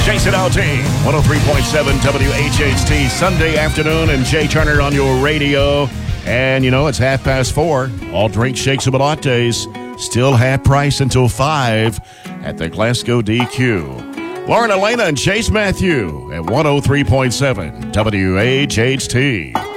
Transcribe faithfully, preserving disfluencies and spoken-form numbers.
Jason Aldean, one oh three point seven W H H T, Sunday afternoon, and Jay Turner on your radio. And, you know, it's half past four. All drink shakes and lattes still half price until five at the Glasgow D Q. Lauren Elena and Chase Matthew at one oh three point seven W H H T.